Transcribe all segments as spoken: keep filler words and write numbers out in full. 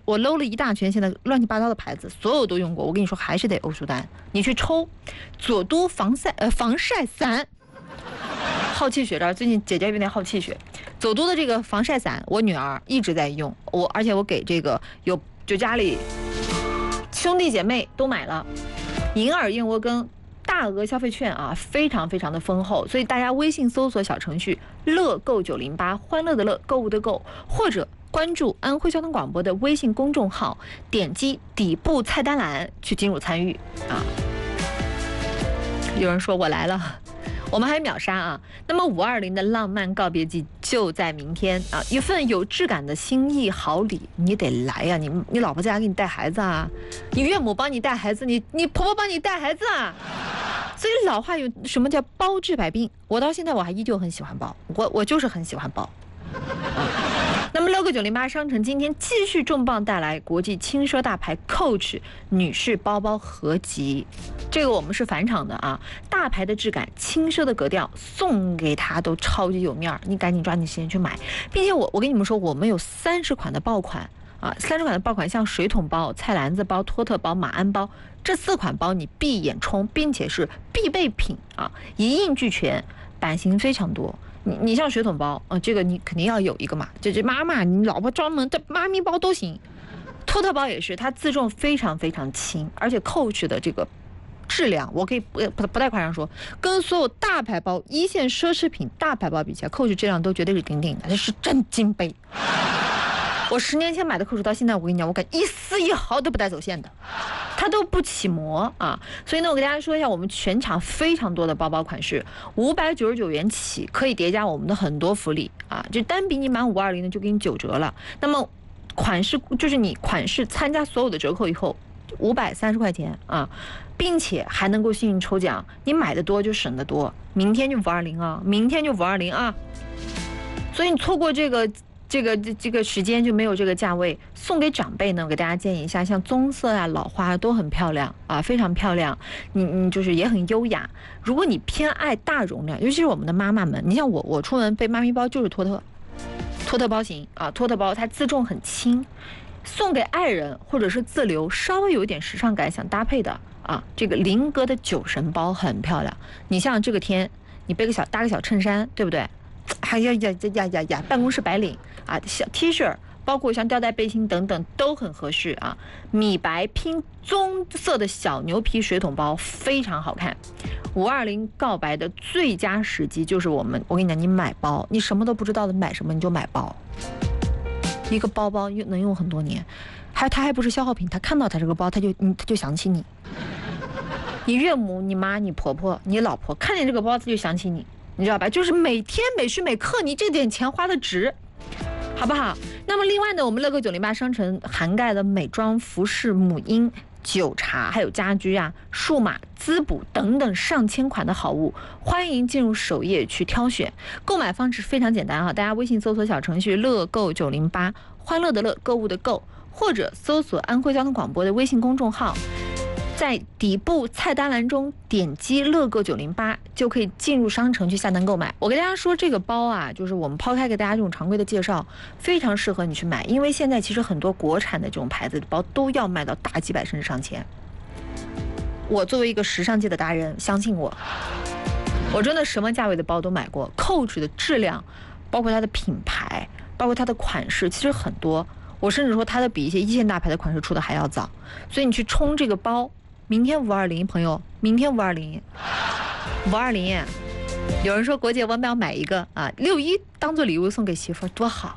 我搂了一大圈，现在乱七八糟的牌子，所有都用过。我跟你说，还是得欧舒丹。你去抽左都防晒呃防晒伞，好气血这儿最近姐姐有点好气血。左都的这个防晒伞，我女儿一直在用，我而且我给这个有就家里兄弟姐妹都买了。银耳燕窝跟大额消费券啊，非常非常的丰厚，所以大家微信搜索小程序乐购九零八，欢乐的乐，购物的购，或者关注安徽交通广播的微信公众号，点击底部菜单栏去进入参与啊。有人说我来了，我们还有秒杀啊！那么五二零的浪漫告别季就在明天啊！一份有质感的心意好礼，你得来呀、啊！你你老婆在家给你带孩子啊，你岳母帮你带孩子，你你婆婆帮你带孩子啊！所以老话有什么叫包治百病？我到现在我还依旧很喜欢包，我我就是很喜欢包。那么 logo 九零八商城今天继续重磅带来国际轻奢大牌 Coach 女士包包合集，这个我们是返场的啊，大牌的质感，轻奢的格调，送给她都超级有面儿，你赶紧抓紧时间去买，并且我我跟你们说，我们有三十款的爆款啊，三十款的爆款，像水桶包、菜篮子包、托特包、马鞍包，这四款包你闭眼冲，并且是必备品啊，一应俱全，版型非常多。你你像水桶包，呃，这个你肯定要有一个嘛，这这妈妈，你老婆专门的妈咪包都行。托特包也是，它自重非常非常轻，而且 Coach 的这个质量，我可以不不不太夸张说，跟所有大牌包、一线奢侈品大牌包比起来 ，Coach 质量都绝对是顶顶的，这是真金杯。我十年前买的 Coach 到现在，我跟你讲，我敢一丝一毫都不带走线的，它都不起膜啊。所以呢，我给大家说一下，我们全场非常多的包包款式，五百九十九元起，可以叠加我们的很多福利啊，就单笔你满五二零的就给你九折了。那么款式就是你款式参加所有的折扣以后，五百三十块钱啊，并且还能够幸运抽奖，你买的多就省得多。明天就五二零啊，明天就五二零啊，所以你错过这个。这个这个时间就没有这个价位，送给长辈呢，我给大家建议一下，像棕色啊、老花都很漂亮啊，非常漂亮。你你就是也很优雅。如果你偏爱大容量，尤其是我们的妈妈们，你像我，我出门背妈咪包就是托特，托特包型啊，托特包它自重很轻，送给爱人或者是自留，稍微有一点时尚感想搭配的啊，这个林格的酒神包很漂亮。你像这个天，你背个小搭个小衬衫，对不对？哎呀呀呀呀呀呀！办公室白领啊，小 T 恤，包括像吊带背心等等都很合适啊。米白拼棕色的小牛皮水桶包非常好看。五二零告白的最佳时机就是我们，我跟你讲，你买包，你什么都不知道的买什么你就买包，一个包包能用很多年，还它还不是消耗品，他看到他这个包他就你他就想起你，你岳母、你妈、你婆婆、你老婆看见这个包他就想起你。你知道吧？就是每天每时每刻，你这点钱花的值，好不好？那么另外呢，我们乐购九零八商城涵盖了美妆、服饰、母婴、酒茶，还有家居啊、数码、滋补等等上千款的好物，欢迎进入首页去挑选。购买方式非常简单啊，大家微信搜索小程序乐购九零八，欢乐的乐，购物的购，或者搜索安徽交通广播的微信公众号。在底部菜单栏中点击乐购九零八就可以进入商城去下单购买。我跟大家说，这个包啊，就是我们抛开给大家这种常规的介绍，非常适合你去买，因为现在其实很多国产的这种牌子的包都要卖到大几百甚至上千。我作为一个时尚界的达人，相信我，我真的什么价位的包都买过。Coach 的质量，包括它的品牌，包括它的款式，其实很多。我甚至说它的比一些一线大牌的款式出的还要早。所以你去冲这个包。明天五二零，朋友，明天五二零，五二零，有人说国姐我们要买一个啊，六一当做礼物送给媳妇儿，多好！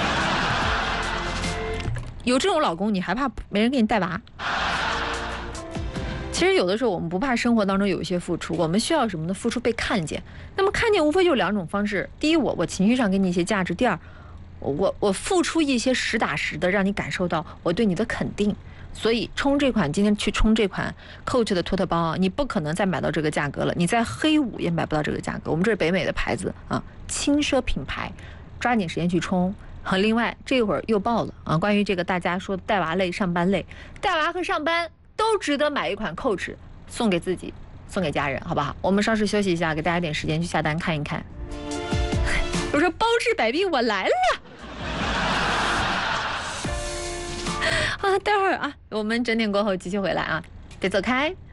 有这种老公，你还怕没人给你带娃？其实有的时候我们不怕生活当中有一些付出，我们需要什么呢？付出被看见。那么看见无非就两种方式：第一，我我情绪上给你一些价值；第二，我我付出一些实打实的，让你感受到我对你的肯定。所以冲这款，今天去冲这款 Coach 的托特包啊，你不可能再买到这个价格了，你在黑五也买不到这个价格。我们这是北美的牌子啊，轻奢品牌，抓紧时间去冲。和另外这会儿又爆了啊，关于这个大家说带娃累、上班累，带娃和上班都值得买一款 Coach 送给自己、送给家人，好不好？我们稍事休息一下，给大家点时间去下单看一看。我说包治百病，我来了。 啊，待会儿啊，我们整点过后继续回来啊，别走开。